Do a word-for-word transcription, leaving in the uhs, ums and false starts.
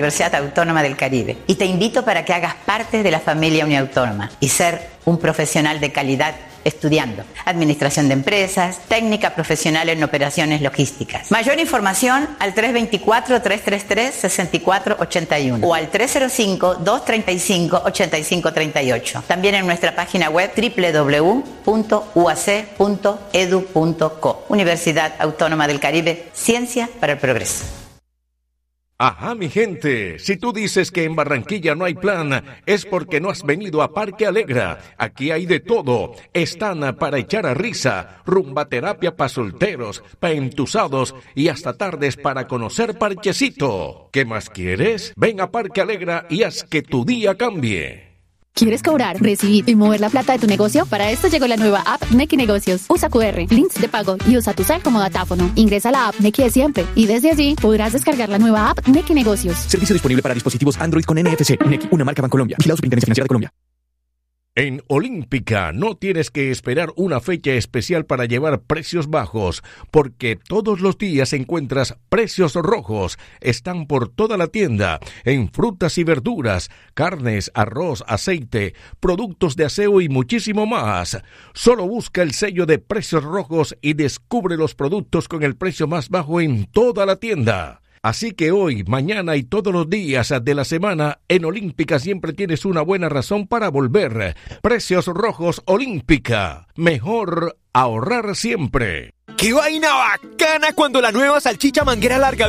Universidad Autónoma del Caribe. Y te invito para que hagas parte de la familia Uniautónoma y ser un profesional de calidad estudiando Administración de Empresas, técnica profesional en operaciones logísticas. Mayor información al tres dos cuatro, tres tres tres, seis cuatro ocho uno o al tres cero cinco, dos tres cinco, ocho cinco tres ocho. También en nuestra página web doble u doble u doble u punto u a c punto e d u punto co. Universidad Autónoma del Caribe, ciencia para el progreso. Ajá, mi gente, si tú dices que en Barranquilla no hay plan, es porque no has venido a Parque Alegra. Aquí hay de todo. Están para echar a risa, rumbaterapia para solteros, para entusados y hasta tardes para conocer parchecito. ¿Qué más quieres? Ven a Parque Alegra y haz que tu día cambie. ¿Quieres cobrar, recibir y mover la plata de tu negocio? Para esto llegó la nueva app Nequi Negocios. Usa cu erre, links de pago y usa tu cel como datáfono. Ingresa a la app Nequi de siempre y desde allí podrás descargar la nueva app Nequi Negocios. Servicio disponible para dispositivos Android con N F C. Nequi, una marca Bancolombia. Vigilado Superintendencia Financiera de Colombia. En Olímpica no tienes que esperar una fecha especial para llevar precios bajos, porque todos los días encuentras precios rojos. Están por toda la tienda, en frutas y verduras, carnes, arroz, aceite, productos de aseo y muchísimo más. Solo busca el sello de Precios Rojos y descubre los productos con el precio más bajo en toda la tienda. Así que hoy, mañana y todos los días de la semana, en Olímpica siempre tienes una buena razón para volver. Precios Rojos Olímpica. Mejor ahorrar siempre. ¡Qué vaina bacana cuando la nueva salchicha Manguera Larga